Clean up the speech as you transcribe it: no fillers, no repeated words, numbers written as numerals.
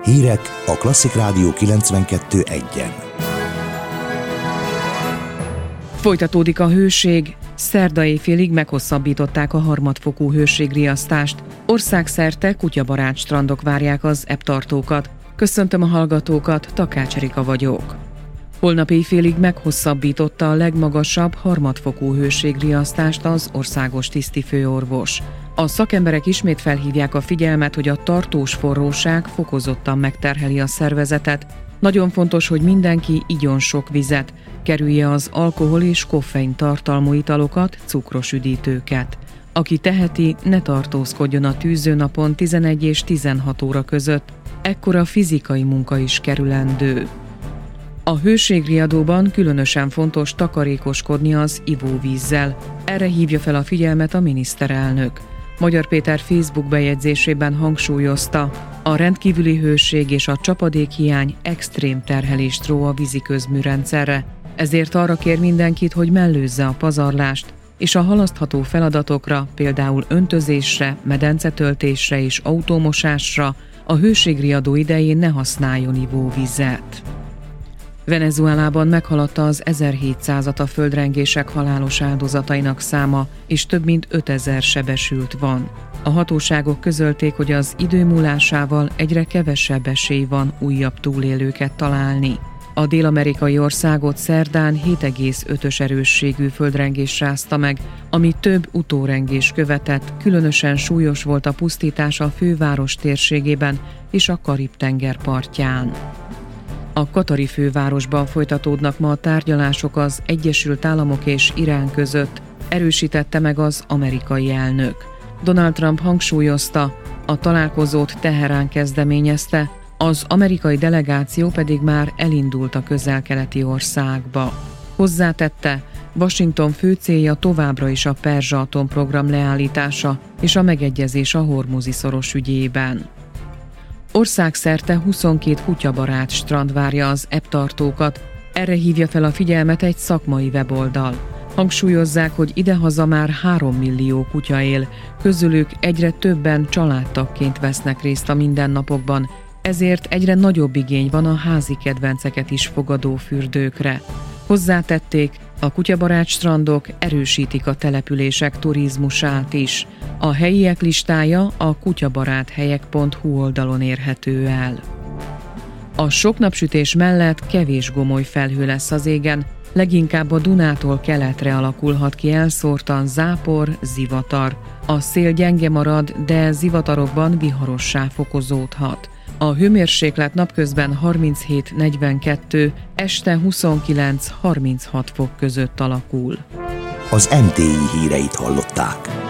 Hírek a Klasszik Rádió 92.1-en. Folytatódik a hőség. Szerda éjfélig meghosszabbították a harmadfokú hőségriasztást. Országszerte kutyabarát strandok várják az ebb-tartókat. Köszöntöm a hallgatókat, Takács Erika vagyok. Holnap éjfélig meghosszabbította a legmagasabb harmadfokú hőségriasztást az országos tisztifőorvos. A szakemberek ismét felhívják a figyelmet, hogy a tartós forróság fokozottan megterheli a szervezetet. Nagyon fontos, hogy mindenki igyon sok vizet, kerülje az alkohol és koffein tartalmú italokat, cukros üdítőket. Aki teheti, ne tartózkodjon a tűzőnapon 11 és 16 óra között, ekkora fizikai munka is kerülendő. A hőségriadóban különösen fontos takarékoskodni az ivóvízzel. Erre hívja fel a figyelmet a miniszterelnök. Magyar Péter Facebook bejegyzésében hangsúlyozta, a rendkívüli hőség és a csapadékhiány extrém terhelést ró a víziközműrendszerre, ezért arra kér mindenkit, hogy mellőzze a pazarlást, és a halasztható feladatokra, például öntözésre, medencetöltésre és autómosásra a hőségriadó idején ne használjon ivóvizet. Venezuelában meghaladta az 1700-at a földrengések halálos áldozatainak száma, és több mint 5000 sebesült van. A hatóságok közölték, hogy az idő múlásával egyre kevesebb esély van újabb túlélőket találni. A dél-amerikai országot szerdán 7,5-ös erősségű földrengés rázta meg, ami több utórengés követett, különösen súlyos volt a pusztítás a főváros térségében és a Karib-tenger partján. A katari fővárosban folytatódnak ma a tárgyalások az Egyesült Államok és Irán között, erősítette meg az amerikai elnök. Donald Trump hangsúlyozta, a találkozót Teherán kezdeményezte, az amerikai delegáció pedig már elindult a közel-keleti országba. Hozzátette, Washington fő célja továbbra is a perzsa atomprogram leállítása és a megegyezés a Hormuzi-szoros ügyében. Országszerte 22 kutyabarát strand várja az ebb-tartókat, erre hívja fel a figyelmet egy szakmai weboldal. Hangsúlyozzák, hogy idehaza már 3 millió kutya él, közülük egyre többen családtagként vesznek részt a mindennapokban, ezért egyre nagyobb igény van a házi kedvenceket is fogadó fürdőkre. Hozzátették, a kutyabarát strandok erősítik a települések turizmusát is. A helyiek listája a kutyabaráthelyek.hu oldalon érhető el. A sok napsütés mellett kevés gomoly felhő lesz az égen, leginkább a Dunától keletre alakulhat ki elszórtan zápor, zivatar. A szél gyenge marad, de zivatarokban viharossá fokozódhat. A hőmérséklet napközben 37-42, este 29-36 fok között alakul. Az MTI híreit hallották.